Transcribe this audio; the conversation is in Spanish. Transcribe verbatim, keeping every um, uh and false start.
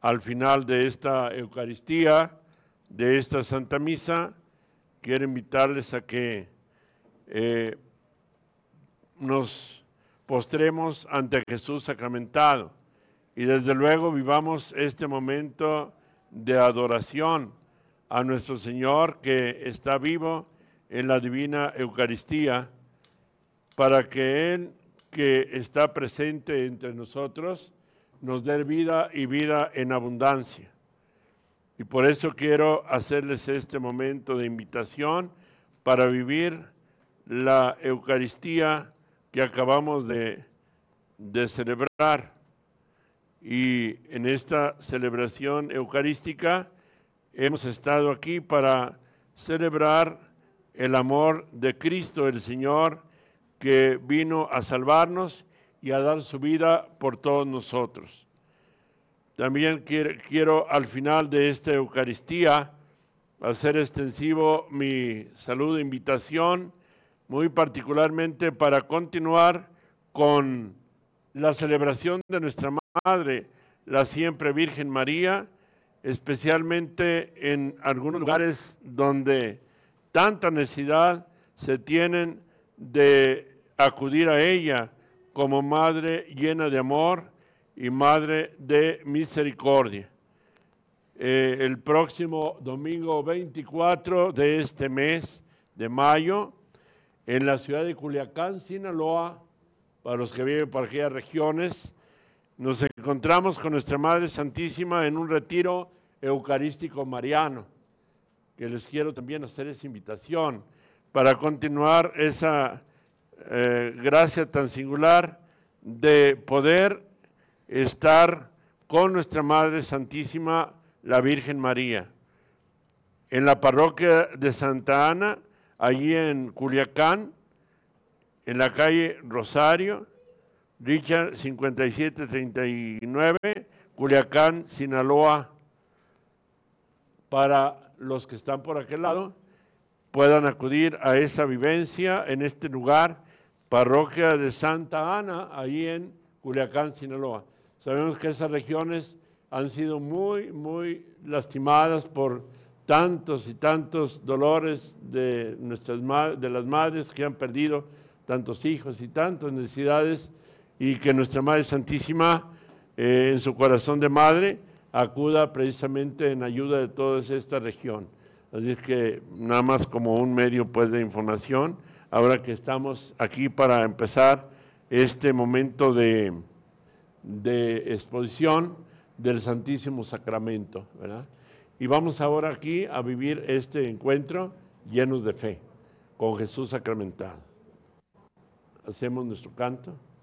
al final de esta Eucaristía, de esta Santa Misa, quiero invitarles a que eh, nos postremos ante Jesús sacramentado y desde luego vivamos este momento de adoración a nuestro Señor que está vivo en la divina Eucaristía, para que Él, que está presente entre nosotros, nos dé vida y vida en abundancia. Y por eso quiero hacerles este momento de invitación para vivir la Eucaristía que acabamos de, de celebrar. Y en esta celebración eucarística hemos estado aquí para celebrar el amor de Cristo, el Señor, que vino a salvarnos y a dar su vida por todos nosotros. También quiero, quiero al final de esta Eucaristía hacer extensivo mi saludo e invitación, muy particularmente para continuar con la celebración de nuestra Madre, la siempre Virgen María, especialmente en algunos lugares donde tanta necesidad se tienen de acudir a ella como Madre llena de amor y Madre de misericordia. Eh, el próximo domingo veinticuatro de este mes de mayo, en la ciudad de Culiacán, Sinaloa, para los que viven por aquellas regiones, nos encontramos con nuestra Madre Santísima en un retiro eucarístico mariano, que les quiero también hacer esa invitación para continuar esa eh, gracia tan singular de poder estar con nuestra Madre Santísima, la Virgen María. En la parroquia de Santa Ana, allí en Culiacán, en la calle Rosario, Richard cincuenta y siete treinta y nueve, Culiacán, Sinaloa. Para los que están por aquel lado, puedan acudir a esa vivencia en este lugar, parroquia de Santa Ana, allí en Culiacán, Sinaloa. Sabemos que esas regiones han sido muy, muy lastimadas por tantos y tantos dolores de, nuestras, de las madres que han perdido tantos hijos y tantas necesidades, y que nuestra Madre Santísima, eh, en su corazón de madre, acuda precisamente en ayuda de toda esta región. Así es que nada más como un medio pues, de información, ahora que estamos aquí para empezar este momento de, de exposición del Santísimo Sacramento, ¿verdad? Y vamos ahora aquí a vivir este encuentro llenos de fe, con Jesús sacramentado. Hacemos nuestro canto.